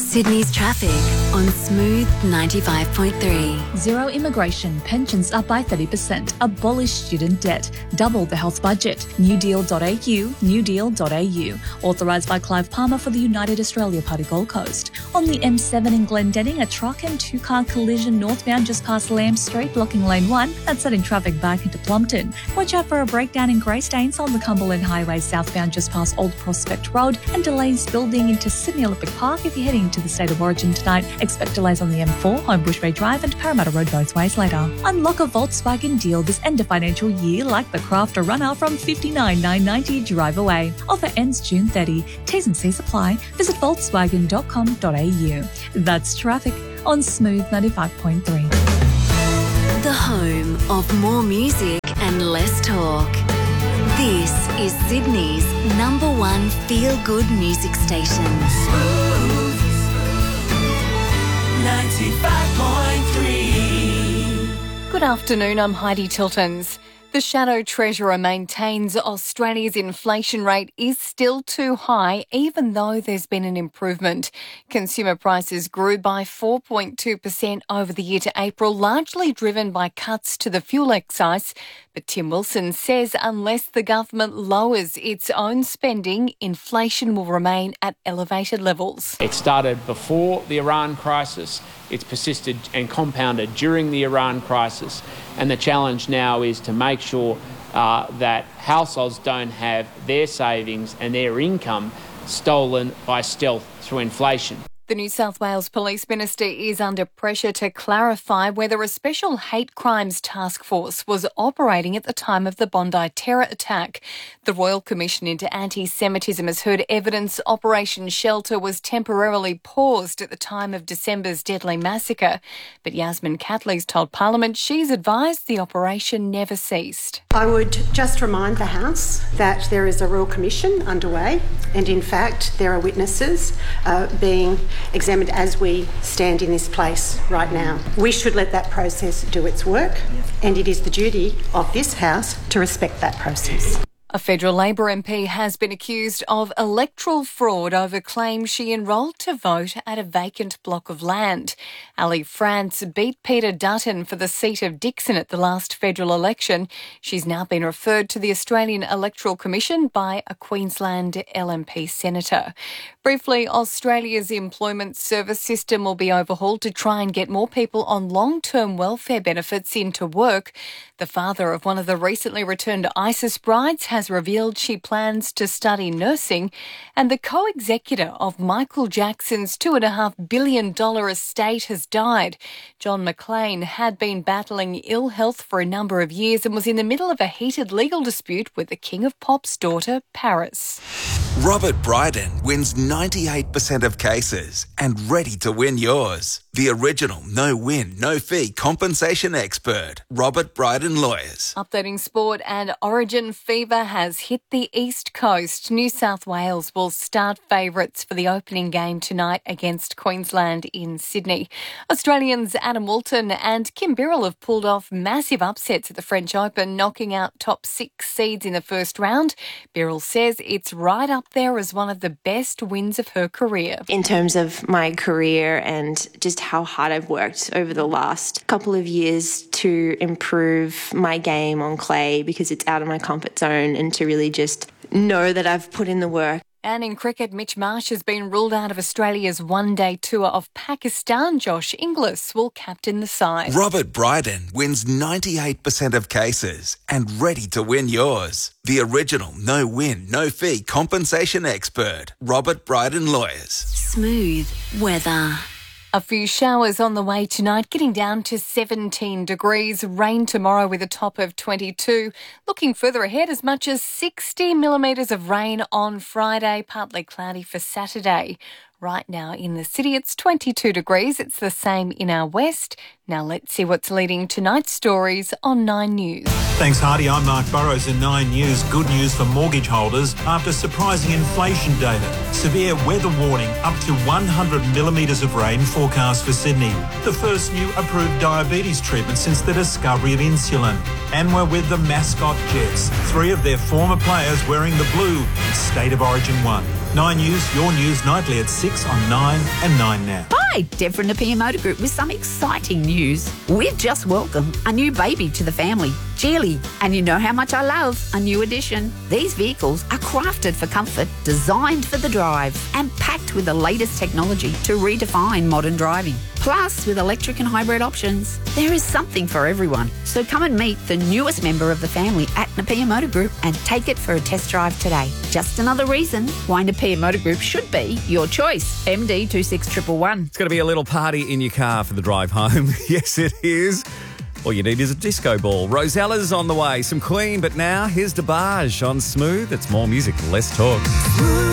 Sydney's traffic on Smooth 95.3. Zero immigration, pensions up by 30%, abolish student debt, double the health budget. newdeal.au, newdeal.au. Authorised by Clive Palmer for the United Australia Party Gold Coast. On the M7 in Glendenning, a truck and two-car collision northbound just past Lamb Street, blocking lane 1. That's setting traffic back into Plumpton. Watch out for a breakdown in Greystanes on the Cumberland Highway southbound just past Old Prospect Road, and delays building into Sydney Olympic Park if you're heading to the State of Origin tonight. Expect delays on the M4, Home Bushway Drive and Parramatta Road both ways later. Unlock a Volkswagen deal this end of financial year like the Crafter Runner from $59,990 drive away. Offer ends June 30. T's and C's apply. Visit volkswagen.com.au. That's traffic on Smooth 95.3. The home of more music and less talk. This is Sydney's #1 feel-good music station. Smooth 95.3. Good afternoon, I'm Heidi Tiltons. The Shadow Treasurer maintains Australia's inflation rate is still too high, even though there's been an improvement. Consumer prices grew by 4.2% over the year to April, largely driven by cuts to the fuel excise. But Tim Wilson says unless the government lowers its own spending, inflation will remain at elevated levels. It started before the Iran crisis. It's persisted and compounded during the Iran crisis. And the challenge now is to make sure that households don't have their savings and their income stolen by stealth through inflation. The New South Wales Police Minister is under pressure to clarify whether a special hate crimes task force was operating at the time of the Bondi terror attack. The Royal Commission into Anti-Semitism has heard evidence Operation Shelter was temporarily paused at the time of December's deadly massacre. But Yasmin Catley's told Parliament she's advised the operation never ceased. I would just remind the House that there is a Royal Commission underway, and in fact there are witnesses being examined as we stand in this place right now. We should let that process do its work, and it is the duty of this House to respect that process. A federal Labor MP has been accused of electoral fraud over claims she enrolled to vote at a vacant block of land. Ali France beat Peter Dutton for the seat of Dixon at the last federal election. She's now been referred to the Australian Electoral Commission by a Queensland LNP senator. Briefly, Australia's employment service system will be overhauled to try and get more people on long-term welfare benefits into work. The father of one of the recently returned ISIS brides has revealed she plans to study nursing, and the co-executor of Michael Jackson's $2.5 billion estate has died. John McClane had been battling ill health for a number of years and was in the middle of a heated legal dispute with the King of Pop's daughter, Paris. Robert Bryden wins 98% of cases and ready to win yours. The original no-win, no-fee compensation expert, Robert Bryden Lawyers. Updating sport, and Origin fever has hit the East Coast. New South Wales will start favourites for the opening game tonight against Queensland in Sydney. Australians Adam Walton and Kim Birrell have pulled off massive upsets at the French Open, knocking out top 6 seeds in the first round. Birrell says it's right up there as one of the best wins of her career. In terms of my career and just how hard I've worked over the last couple of years to improve my game on clay because it's out of my comfort zone, and to really just know that I've put in the work. And in cricket, Mitch Marsh has been ruled out of Australia's one-day tour of Pakistan. Josh Inglis will captain the side. Robert Bryden wins 98% of cases and ready to win yours. The original no-win, no-fee compensation expert, Robert Bryden Lawyers. Smooth weather. A few showers on the way tonight, getting down to 17 degrees. Rain tomorrow with a top of 22. Looking further ahead, as much as 60 millimetres of rain on Friday. Partly cloudy for Saturday. Right now in the city, it's 22 degrees. It's the same in our west. Now let's see what's leading tonight's stories on 9 News. Thanks, Hardy. I'm Mark Burrows in 9 News. Good news for mortgage holders after surprising inflation data. Severe weather warning, up to 100 millimetres of rain forecast for Sydney. The first new approved diabetes treatment since the discovery of insulin. And we're with the mascot Jets. 3 of their former players wearing the blue in State of Origin 1. 9 News, your news nightly at 6 on 9 and 9 Now. Hi, Deb from Napier Motor Group with some exciting news. We've just welcomed a new baby to the family, Geely, and you know how much I love a new addition. These vehicles are crafted for comfort, designed for the drive, and packed with the latest technology to redefine modern driving. Plus, with electric and hybrid options, there is something for everyone. So come and meet the newest member of the family at Napier Motor Group and take it for a test drive today. Just another reason why Napier Motor Group should be your choice. MD 26111. It's going to be a little party in your car for the drive home. Yes, it is. All you need is a disco ball. Rosella's on the way. Some Queen, but now here's DeBarge on Smooth. It's more music, less talk.